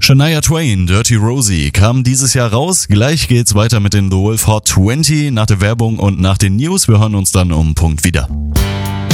Shania Twain, Dirty Rosie, kam dieses Jahr raus. Gleich geht's weiter mit den The Wolf Hot 20 nach der Werbung und nach den News. Wir hören uns dann um Punkt wieder.